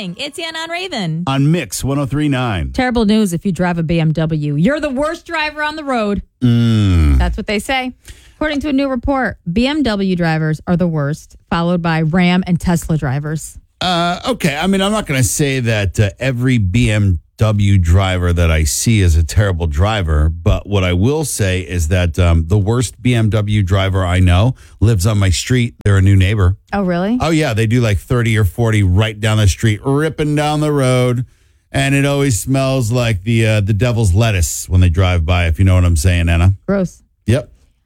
morning. It's Ann on Raven. On Mix 103.9. Terrible news if you drive a BMW. You're the worst driver on the road. That's what they say. According to a new report, BMW drivers are the worst, followed by Ram and Tesla drivers. Okay, I mean, I'm not going to say that every BMW driver that I see is a terrible driver, but what I will say is that the worst BMW driver I know lives on my street. They're a new neighbor. Oh, really? Oh, yeah, they do like 30 or 40 right down the street, ripping down the road, and it always smells like the devil's lettuce when they drive by, if you know what I'm saying, Anna. Gross. Yep.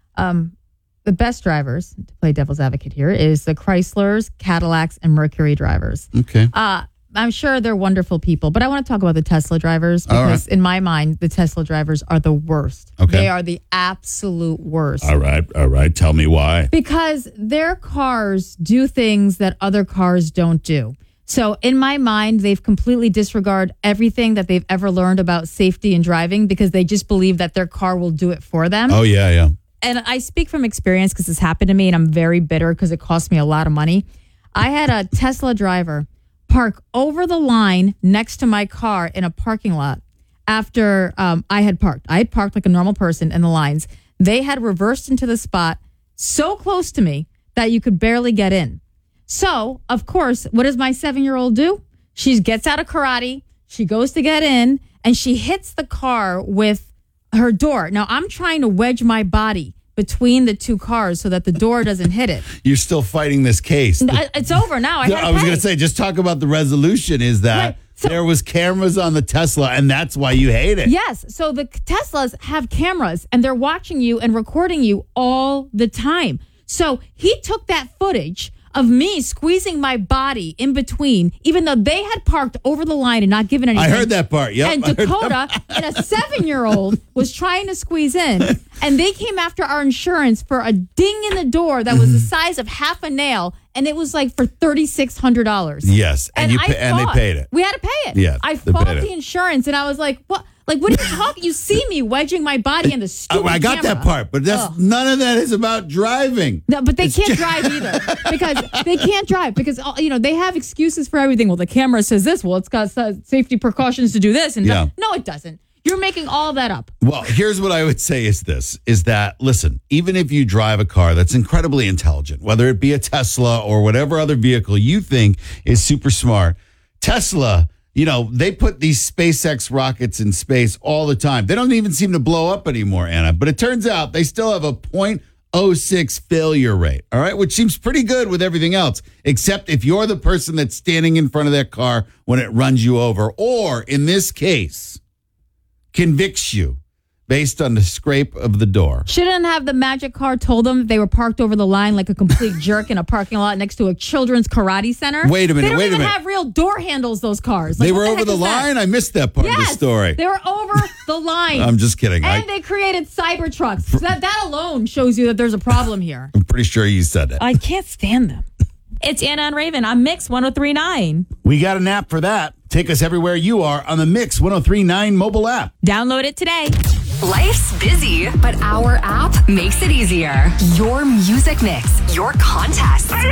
The best drivers, to play devil's advocate here, is the Chryslers, Cadillacs, and Mercury drivers. Okay. I'm sure they're wonderful people, but I want to talk about the Tesla drivers because in my mind, the Tesla drivers are the worst. Okay. They are the absolute worst. All right. Tell me why. Because their cars do things that other cars don't do. So in my mind, they've completely disregarded everything that they've ever learned about safety and driving because they just believe that their car will do it for them. Oh, yeah. And I speak from experience because this happened to me and I'm very bitter because it cost me a lot of money. I had a Tesla driver park over the line next to my car in a parking lot after I had parked. I had parked like a normal person in the lines. They had reversed into the spot so close to me that you could barely get in. So, of course, what does my 7-year-old do? She gets out of karate, she goes to get in, and she hits the car with her door. Now, I'm trying to wedge my body between the two cars so that the door doesn't hit it. You're still fighting this case. It's over now. I was going to say, just talk about the resolution is that Right. So, there was cameras on the Tesla, and that's why you hate it. Yes. So the Teslas have cameras, and they're watching you and recording you all the time. So he took that footage of me squeezing my body in between, even though they had parked over the line and not given anything. I heard that part. Yep. And Dakota and a 7-year-old was trying to squeeze in, and they came after our insurance for a ding in the door that was the size of half a nail, and it was like for $3,600. Yes, and they paid it. We had to pay it. Yeah, I fought the insurance, and I was like, "What? Like, what are you talking? You see me wedging my body in the stupid I got camera. that part, but none of that is about driving. No, but they can't drive either because they can't drive because they have excuses for everything. Well, the camera says this. Well, it's got safety precautions to do this, and no, it doesn't. You're making all that up. Well, here's what I would say is that, listen, even if you drive a car that's incredibly intelligent, whether it be a Tesla or whatever other vehicle you think is super smart, Tesla, they put these SpaceX rockets in space all the time. They don't even seem to blow up anymore, Anna. But it turns out they still have a 0.06 failure rate, all right, which seems pretty good with everything else, except if you're the person that's standing in front of that car when it runs you over, or in this case, convicts you based on the scrape of the door. Shouldn't have the magic car told them that they were parked over the line like a complete jerk in a parking lot next to a children's karate center? Wait a minute, They don't even have real door handles, those cars. Like, they were over the line? I missed that part of the story. They were over the line. I'm just kidding. And they created Cybertrucks. That alone shows you that there's a problem here. I'm pretty sure you said that. I can't stand them. It's Anna on Raven on Mix 103.9. We got an app for that. Take us everywhere you are on the Mix 103.9 mobile app. Download it today. Life's busy, but our app makes it easier. Your music mix, your contest. All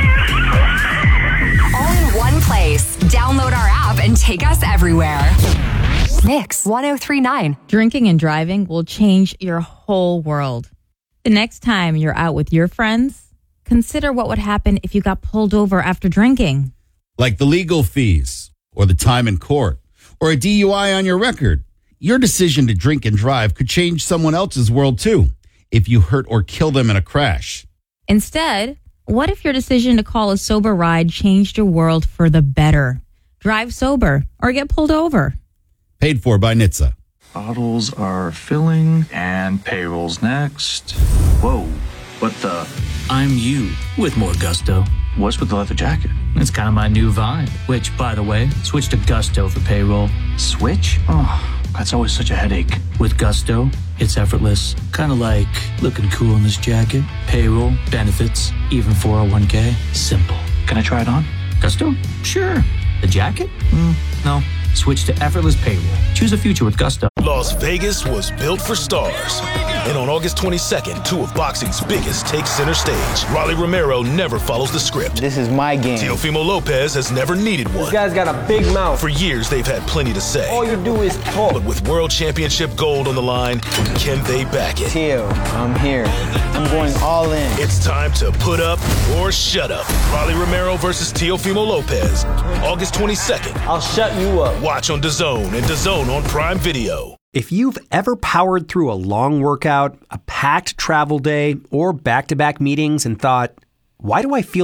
in one place. Download our app and take us everywhere. Mix 103.9. Drinking and driving will change your whole world. The next time you're out with your friends, consider what would happen if you got pulled over after drinking. Like the legal fees, or the time in court, or a DUI on your record. Your decision to drink and drive could change someone else's world too, if you hurt or kill them in a crash. Instead, what if your decision to call a sober ride changed your world for the better? Drive sober or get pulled over. Paid for by NHTSA. Bottles are filling and payroll's next. Whoa, what the? I'm you with more gusto. What's with the leather jacket? It's kind of my new vibe, which, by the way, switch to Gusto for payroll. Switch? Oh, that's always such a headache. With Gusto, it's effortless. Kind of like looking cool in this jacket. Payroll, benefits, even 401k. Simple. Can I try it on? Gusto? Sure. The jacket? No. Switch to effortless payroll. Choose a future with Gusto. Las Vegas was built for stars. And on August 22nd, two of boxing's biggest take center stage. Rolly Romero never follows the script. This is my game. Teofimo Lopez has never needed one. This guy's got a big mouth. For years, they've had plenty to say. All you do is talk. But with World Championship gold on the line, can they back it? Teo, I'm here. I'm going all in. It's time to put up or shut up. Rolly Romero versus Teofimo Lopez. August 22nd. I'll shut you up. Watch on DAZN and DAZN on Prime Video. If you've ever powered through a long workout, a packed travel day, or back-to-back meetings and thought, why do I feel